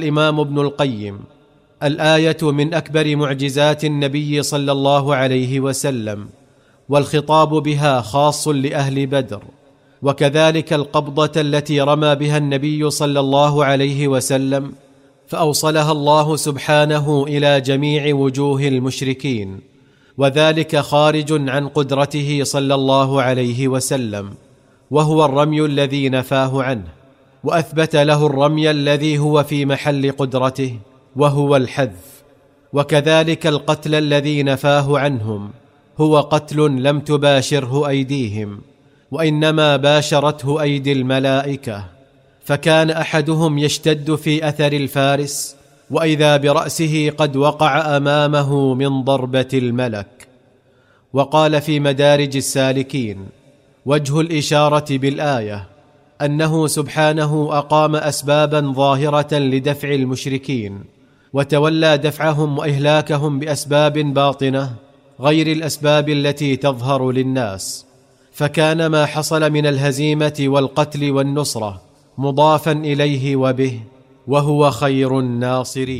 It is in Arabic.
الإمام ابن القيم: الآية من أكبر معجزات النبي صلى الله عليه وسلم، والخطاب بها خاص لأهل بدر، وكذلك القبضة التي رمى بها النبي صلى الله عليه وسلم فأوصلها الله سبحانه إلى جميع وجوه المشركين، وذلك خارج عن قدرته صلى الله عليه وسلم، وهو الرمي الذي نفاه عنه، وأثبت له الرمي الذي هو في محل قدرته وهو الحذف. وكذلك القتل الذي نفاه عنهم هو قتل لم تباشره أيديهم، وإنما باشرته أيدي الملائكة، فكان أحدهم يشتد في أثر الفارس وإذا برأسه قد وقع أمامه من ضربة الملك. وقال في مدارج السالكين: وجه الإشارة بالآية أنه سبحانه أقام أسبابا ظاهرة لدفع المشركين، وتولى دفعهم وإهلاكهم بأسباب باطنة غير الأسباب التي تظهر للناس، فكان ما حصل من الهزيمة والقتل والنصرة مضافا إليه وبه، وهو خير الناصرين.